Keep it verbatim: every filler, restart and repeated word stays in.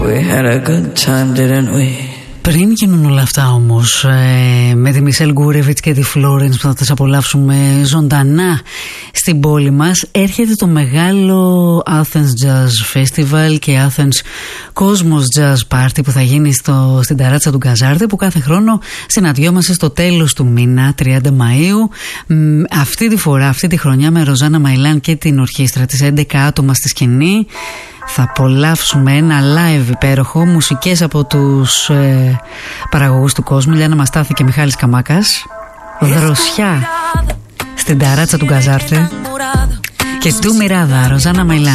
We had a good time, didn't we? Πριν γίνουν όλα αυτά όμως, ε, με τη Μισελ Γκούρεβιτς και τη Φλόρενς που θα τις απολαύσουμε ζωντανά στην πόλη μας, έρχεται το μεγάλο Athens Jazz Festival και Athens Cosmos Jazz Party που θα γίνει στο, στην ταράτσα του Γκαζάρτε, που κάθε χρόνο συναντιόμαστε στο τέλος του μήνα, τριάντα Μαΐου. Μ, αυτή τη φορά, αυτή τη χρονιά, με Ροζάνα Μαϊλάν και την ορχήστρα της, έντεκα άτομα στη σκηνή. Θα απολαύσουμε ένα live υπέροχο, μουσικές από τους ε, παραγωγούς του κόσμου. Λιάννα Μαστάθη και Μιχάλης Καμάκας. Δροσιά στην ταράτσα του Γκαζάρτε. Και του Μιράδα, Ροζάνα Μαϊλάν.